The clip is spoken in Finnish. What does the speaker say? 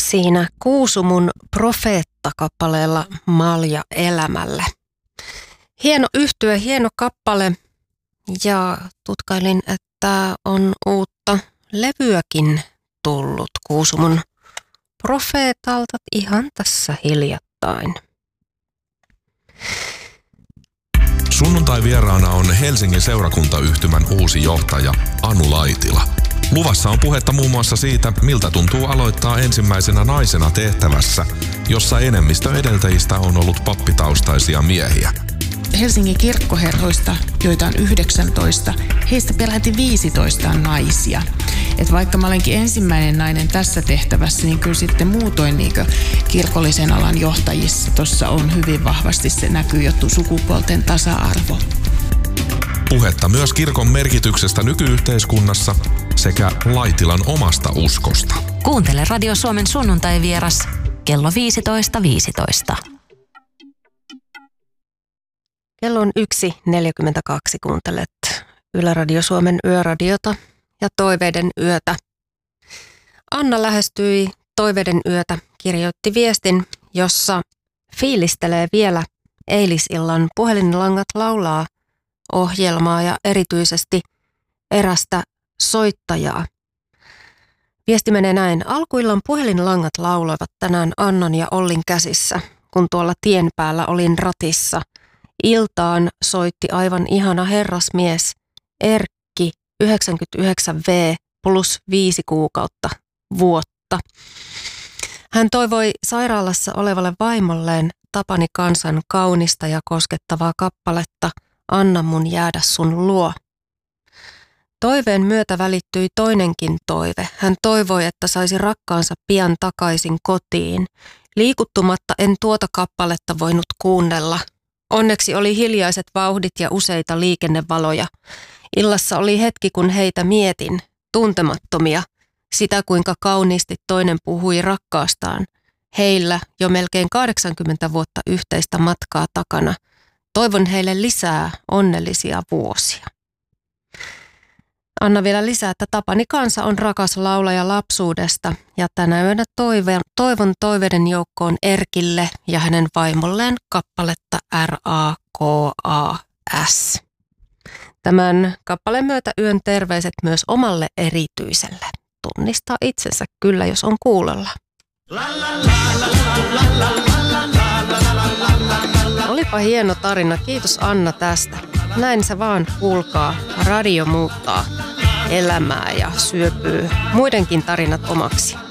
siinä Kuusumun Profeetta-kappaleella Malja elämälle. Hieno yhtye, hieno kappale ja tutkailin, että on uutta levyäkin tullut Kuusumun Profeetalta ihan tässä hiljattain. Sunnuntai vieraana on Helsingin seurakuntayhtymän uusi johtaja Anu Laitila. Luvassa on puhetta muun muassa siitä, miltä tuntuu aloittaa ensimmäisenä naisena tehtävässä, jossa enemmistö edeltäjistä on ollut pappitaustaisia miehiä. Helsingin kirkkoherroista, joita on 19, heistä peräti 15 on naisia. Et vaikka mä olenkin ensimmäinen nainen tässä tehtävässä, niin kyllä sitten muutoin niin kirkollisen alan johtajissa tuossa on hyvin vahvasti se näkyy jo sukupuolten tasa-arvo. Puhetta myös kirkon merkityksestä nykyyhteiskunnassa sekä Laitilan omasta uskosta. Kuuntele Radio Suomen sunnuntai-vieras kello 15.15. Kello on 1.42, kuuntelet Yle Radio Suomen yöradiota ja Toiveiden yötä. Anna lähestyi Toiveiden yötä, kirjoitti viestin, jossa fiilistelee vielä eilisillan Puhelinlangat laulaa ohjelmaa ja erityisesti erästä soittajaa. Viesti menee näin. Alkuillan Puhelinlangat lauloivat tänään Annan ja Ollin käsissä, kun tuolla tien päällä olin ratissa. Iltaan soitti aivan ihana herrasmies Erkki 99V plus 5 kuukautta vuotta. Hän toivoi sairaalassa olevalle vaimolleen Tapani Kansan kaunista ja koskettavaa kappaletta Anna mun jäädä sun luo. Toiveen myötä välittyi toinenkin toive. Hän toivoi, että saisi rakkaansa pian takaisin kotiin. Liikuttumatta en tuota kappaletta voinut kuunnella. Onneksi oli hiljaiset vauhdit ja useita liikennevaloja. Illassa oli hetki, kun heitä mietin, tuntemattomia, sitä kuinka kauniisti toinen puhui rakkaastaan. Heillä jo melkein 80 vuotta yhteistä matkaa takana. Toivon heille lisää onnellisia vuosia. Anna vielä lisää, että Tapani Kansa on rakas laulaja lapsuudesta ja tänä yönä toivon toiveiden joukkoon Erkille ja hänen vaimolleen kappaletta RAKAS. Tämän kappaleen myötä yön terveiset myös omalle erityiselle. Tunnistaa itsensä kyllä, jos on kuulolla. Olipa hieno tarina. Kiitos Anna tästä. Näin se vaan, kuulkaa. Radio muuttaa elämää ja syöpyy muidenkin tarinat omaksi.